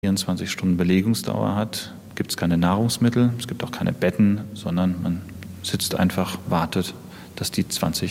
24 Stunden Belegungsdauer hat, gibt es keine Nahrungsmittel, es gibt auch keine Betten, sondern man sitzt einfach, wartet, dass die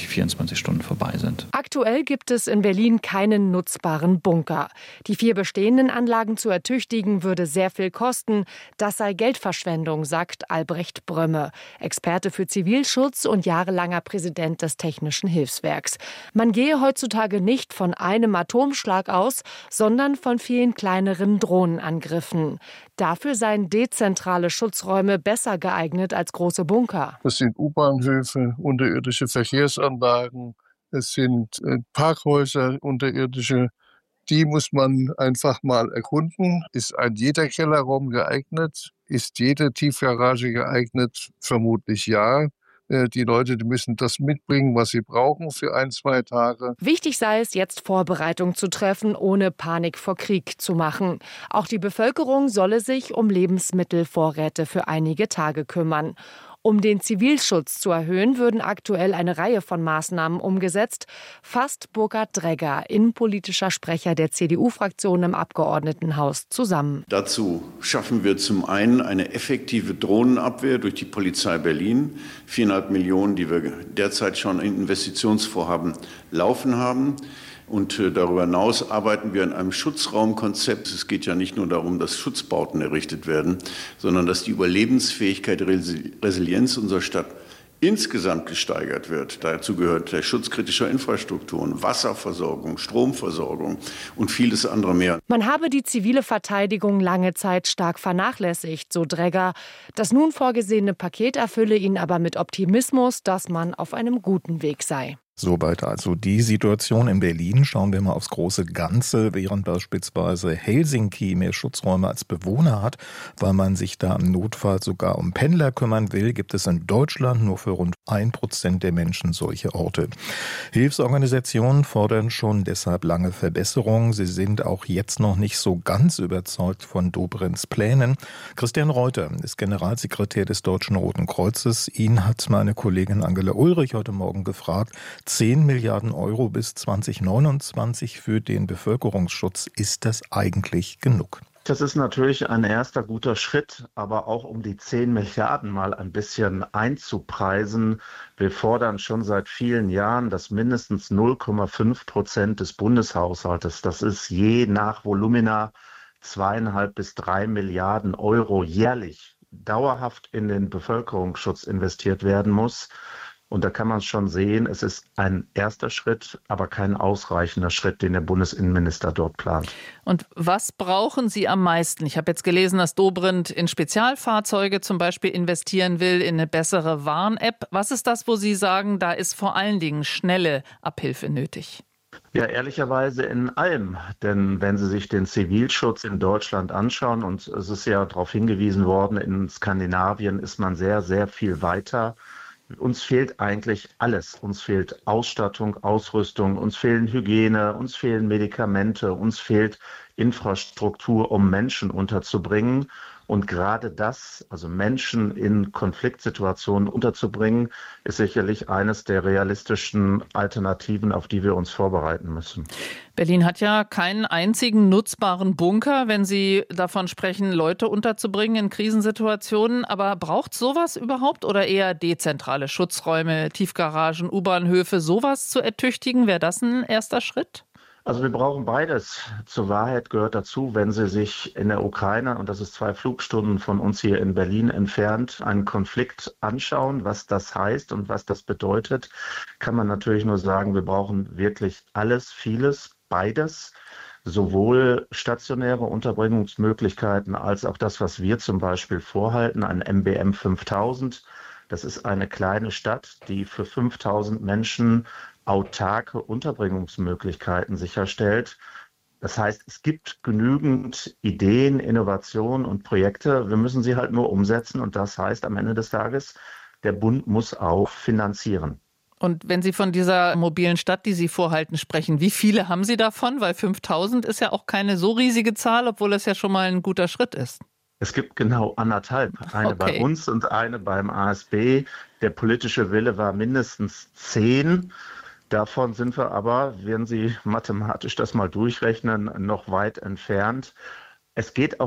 24 Stunden vorbei sind. Aktuell gibt es in Berlin keinen nutzbaren Bunker. Die 4 bestehenden Anlagen zu ertüchtigen, würde sehr viel kosten. Das sei Geldverschwendung, sagt Albrecht Brömme, Experte für Zivilschutz und jahrelanger Präsident des Technischen Hilfswerks. Man gehe heutzutage nicht von einem Atomschlag aus, sondern von vielen kleineren Drohnenangriffen. Dafür seien dezentrale Schutzräume besser geeignet als große Bunker. Das sind U-Bahnhöfe, unterirdische Verkehrsanlagen, es sind Parkhäuser, unterirdische. Die muss man einfach mal erkunden. Ist ein jeder Kellerraum geeignet? Ist jede Tiefgarage geeignet? Vermutlich ja. Die Leute, die müssen das mitbringen, was sie brauchen für 1-2 Tage. Wichtig sei es, jetzt Vorbereitungen zu treffen, ohne Panik vor Krieg zu machen. Auch die Bevölkerung solle sich um Lebensmittelvorräte für einige Tage kümmern. Um den Zivilschutz zu erhöhen, würden aktuell eine Reihe von Maßnahmen umgesetzt, fasst Burkhard Dregger, innenpolitischer Sprecher der CDU-Fraktion im Abgeordnetenhaus, zusammen. Dazu schaffen wir zum einen eine effektive Drohnenabwehr durch die Polizei Berlin, 4,5 Millionen, die wir derzeit schon in Investitionsvorhaben laufen haben. Und darüber hinaus arbeiten wir an einem Schutzraumkonzept. Es geht ja nicht nur darum, dass Schutzbauten errichtet werden, sondern dass die Überlebensfähigkeit, Resilienz unserer Stadt insgesamt gesteigert wird. Dazu gehört der Schutz kritischer Infrastrukturen, Wasserversorgung, Stromversorgung und vieles andere mehr. Man habe die zivile Verteidigung lange Zeit stark vernachlässigt, so Dregger. Das nun vorgesehene Paket erfülle ihn aber mit Optimismus, dass man auf einem guten Weg sei. Soweit also die Situation in Berlin. Schauen wir mal aufs große Ganze. Während beispielsweise Helsinki mehr Schutzräume als Bewohner hat, weil man sich da im Notfall sogar um Pendler kümmern will, gibt es in Deutschland nur für rund 1% der Menschen solche Orte. Hilfsorganisationen fordern schon deshalb lange Verbesserungen. Sie sind auch jetzt noch nicht so ganz überzeugt von Dobrindts Plänen. Christian Reuter ist Generalsekretär des Deutschen Roten Kreuzes. Ihn hat meine Kollegin Angela Ulrich heute Morgen gefragt. 10 Milliarden Euro bis 2029 für den Bevölkerungsschutz. Ist das eigentlich genug? Das ist natürlich ein erster guter Schritt, aber auch um die 10 Milliarden mal ein bisschen einzupreisen. Wir fordern schon seit vielen Jahren, dass mindestens 0,5% des Bundeshaushaltes, das ist je nach Volumina 2,5 bis 3 Milliarden Euro jährlich, dauerhaft in den Bevölkerungsschutz investiert werden muss. Und da kann man schon sehen, es ist ein erster Schritt, aber kein ausreichender Schritt, den der Bundesinnenminister dort plant. Und was brauchen Sie am meisten? Ich habe jetzt gelesen, dass Dobrindt in Spezialfahrzeuge zum Beispiel investieren will, in eine bessere Warn-App. Was ist das, wo Sie sagen, da ist vor allen Dingen schnelle Abhilfe nötig? Ja, ehrlicherweise in allem. Denn wenn Sie sich den Zivilschutz in Deutschland anschauen, und es ist ja darauf hingewiesen worden, in Skandinavien ist man sehr, sehr viel weiter. Uns fehlt eigentlich alles. Uns fehlt Ausstattung, Ausrüstung, uns fehlen Hygiene, uns fehlen Medikamente, uns fehlt Infrastruktur, um Menschen unterzubringen. Und gerade das, also Menschen in Konfliktsituationen unterzubringen, ist sicherlich eines der realistischen Alternativen, auf die wir uns vorbereiten müssen. Berlin hat ja keinen einzigen nutzbaren Bunker, wenn Sie davon sprechen, Leute unterzubringen in Krisensituationen. Aber braucht sowas überhaupt oder eher dezentrale Schutzräume, Tiefgaragen, U-Bahnhöfe, sowas zu ertüchtigen? Wäre das ein erster Schritt? Also wir brauchen beides. Zur Wahrheit gehört dazu, wenn Sie sich in der Ukraine, und das ist 2 Flugstunden von uns hier in Berlin entfernt, einen Konflikt anschauen, was das heißt und was das bedeutet, kann man natürlich nur sagen, wir brauchen wirklich alles, vieles, beides. Sowohl stationäre Unterbringungsmöglichkeiten als auch das, was wir zum Beispiel vorhalten, ein MBM 5000. Das ist eine kleine Stadt, die für 5000 Menschen autarke Unterbringungsmöglichkeiten sicherstellt. Das heißt, es gibt genügend Ideen, Innovationen und Projekte. Wir müssen sie halt nur umsetzen. Und das heißt am Ende des Tages, der Bund muss auch finanzieren. Und wenn Sie von dieser mobilen Stadt, die Sie vorhalten, sprechen, wie viele haben Sie davon? Weil 5000 ist ja auch keine so riesige Zahl, obwohl es ja schon mal ein guter Schritt ist. Es gibt genau 1,5. Eine bei uns und eine beim ASB. Der politische Wille war mindestens 10. Davon sind wir aber, wenn Sie mathematisch das mal durchrechnen, noch weit entfernt. Es geht auf